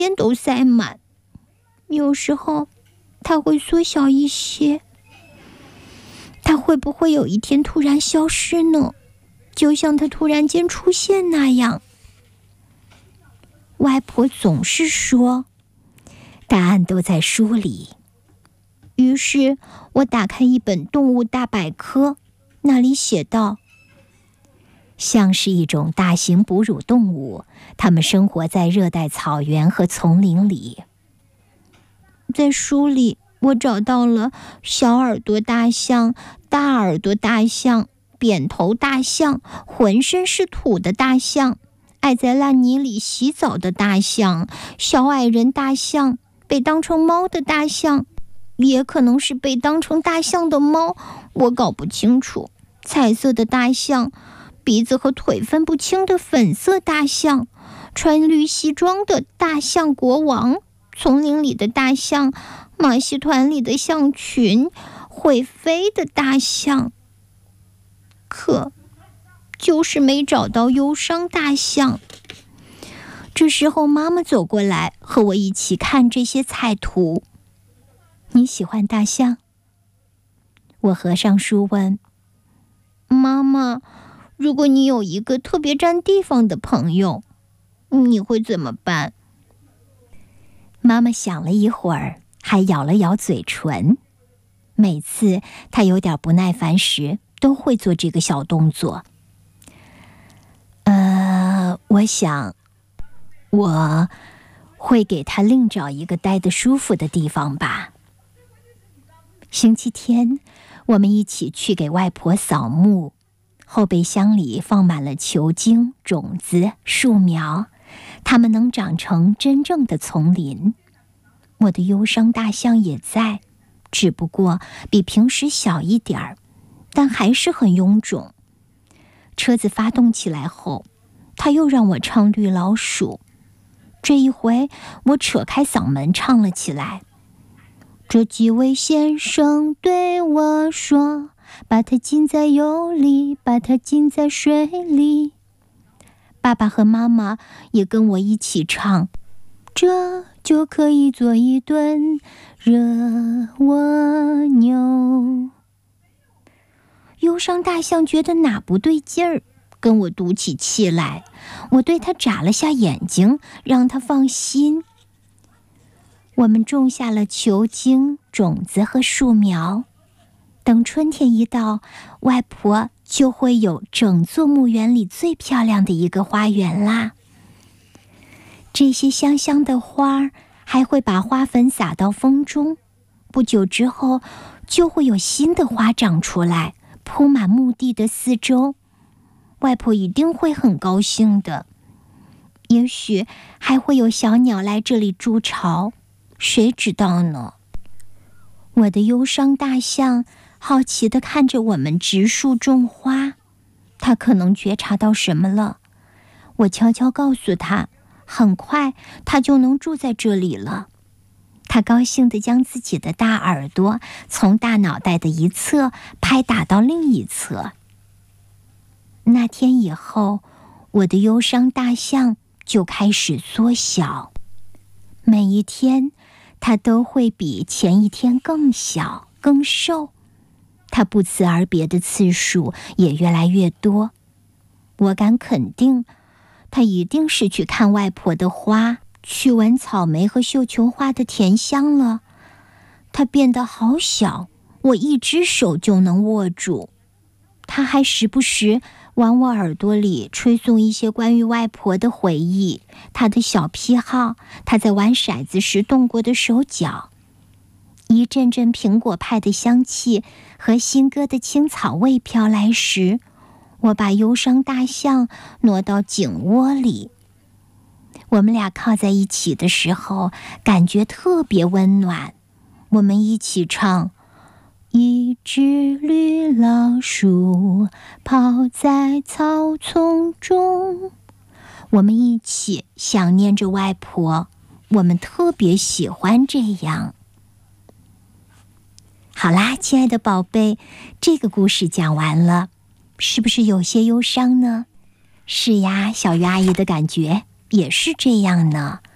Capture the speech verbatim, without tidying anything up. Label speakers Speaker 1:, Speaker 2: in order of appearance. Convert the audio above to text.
Speaker 1: 边都塞满。有时候它会缩小一些，它会不会有一天突然消失呢？就像它突然间出现那样。外婆总是说，答案都在书里。于是我打开一本动物大百科，那里写道：象是一种大型哺乳动物，它们生活在热带草原和丛林里。在书里，我找到了小耳朵大象、大耳朵大象、扁头大象、浑身是土的大象、爱在烂泥里洗澡的大象、小矮人大象、被当成猫的大象，也可能是被当成大象的猫，我搞不清楚。彩色的大象，鼻子和腿分不清的粉色大象，穿绿西装的大象国王，丛林里的大象，马戏团里的象群，会飞的大象。可就是没找到忧伤大象。这时候妈妈走过来，和我一起看这些彩图。你喜欢大象？我合上书问。妈妈，如果你有一个特别占地方的朋友，你会怎么办？妈妈想了一会儿，还咬了咬嘴唇。每次她有点不耐烦时，都会做这个小动作。呃，我想，我会给她另找一个待得舒服的地方吧。星期天，我们一起去给外婆扫墓，后备箱里放满了球茎、种子、树苗，它们能长成真正的丛林。我的忧伤大象也在，只不过比平时小一点儿，但还是很臃肿。车子发动起来后，它又让我唱绿老鼠。这一回，我扯开嗓门唱了起来。这几位先生对我说，把它浸在油里，把它浸在水里。爸爸和妈妈也跟我一起唱，这就可以做一顿热蜗牛。忧伤大象觉得哪不对劲儿，跟我赌起气来。我对他眨了下眼睛，让他放心。我们种下了球茎、种子和树苗，等春天一到，外婆就会有整座墓园里最漂亮的一个花园啦。这些香香的花还会把花粉撒到风中，不久之后就会有新的花长出来，铺满墓地的四周。外婆一定会很高兴的。也许还会有小鸟来这里筑巢，谁知道呢？我的忧伤大象好奇地看着我们植树种花，它可能觉察到什么了。我悄悄告诉它，很快它就能住在这里了。它高兴地将自己的大耳朵从大脑袋的一侧拍打到另一侧。那天以后，我的忧伤大象就开始缩小，每一天它都会比前一天更小更瘦，它不辞而别的次数也越来越多。我敢肯定，它一定是去看外婆的花，去闻草莓和绣球花的甜香了。它变得好小，我一只手就能握住。它还时不时往我耳朵里吹送一些关于外婆的回忆，她的小癖好，她在玩骰子时动过的手脚。一阵阵苹果派的香气和新割的青草味飘来时，我把忧伤大象挪到颈窝里。我们俩靠在一起的时候，感觉特别温暖。我们一起唱，一只绿老鼠跑在草丛中。我们一起想念着外婆，我们特别喜欢这样。好啦，亲爱的宝贝，这个故事讲完了，是不是有些忧伤呢？是呀，小鱼阿姨的感觉也是这样呢。